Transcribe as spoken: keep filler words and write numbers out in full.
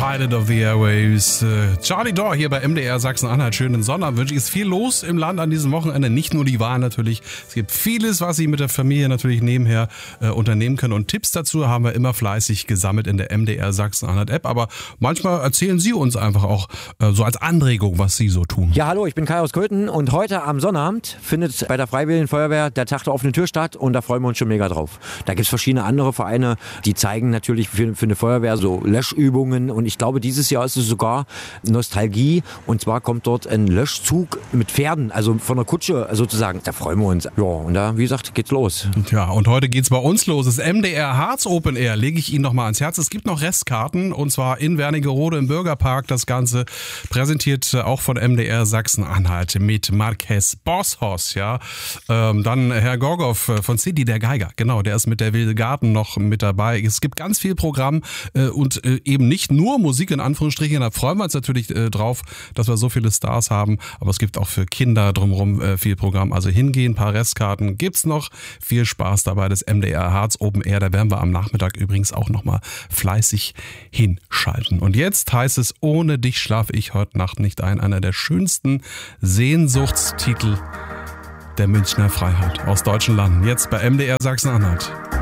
Pilot of the Airwaves. Charlie Dore hier bei M D R Sachsen-Anhalt. Schönen Sonntag wünsche ich. Es ist viel los im Land an diesem Wochenende. Nicht nur die Wahl natürlich. Es gibt vieles, was Sie mit der Familie natürlich nebenher äh, unternehmen können. Und Tipps dazu haben wir immer fleißig gesammelt in der M D R Sachsen-Anhalt App. Aber manchmal erzählen Sie uns einfach auch äh, so als Anregung, was Sie so tun. Ja, hallo, ich bin Kai aus Köthen und heute am Sonnabend findet bei der Freiwilligen Feuerwehr der Tag der offenen Tür statt und da freuen wir uns schon mega drauf. Da gibt es verschiedene andere Vereine, die zeigen natürlich für, für eine Feuerwehr so Löschübungen und ich glaube, dieses Jahr ist es sogar Nostalgie und zwar kommt dort ein Löschzug mit Pferden, also von der Kutsche sozusagen. Da freuen wir uns. Ja, und da, wie gesagt, geht's los. Ja, und heute geht's bei uns los. Das M D R Harz Open Air lege ich Ihnen noch mal ans Herz. Es gibt noch Restkarten und zwar in Wernigerode im Bürgerpark. Das Ganze präsentiert auch von M D R Sachsen-Anhalt mit Marques Bosshaus, ja. Ähm, dann Herr Gorgow von City, der Geiger. Genau, der ist mit der Wilde Garten noch mit dabei. Es gibt ganz viel Programm äh, und äh, eben nicht nur Musik in Anführungsstrichen. Da freuen wir uns natürlich äh, drauf, dass wir so viele Stars haben. Aber es gibt auch für Kinder drumherum äh, viel Programm. Also hingehen, ein paar Restkarten gibt's noch. Viel Spaß dabei, das M D R Harz Open Air. Da werden wir am Nachmittag übrigens auch nochmal fleißig hinschalten. Und jetzt heißt es, ohne dich schlafe ich heute Nacht nicht ein. Einer der schönsten Sehnsuchtstitel der Münchner Freiheit aus deutschen Landen. Jetzt bei M D R Sachsen-Anhalt.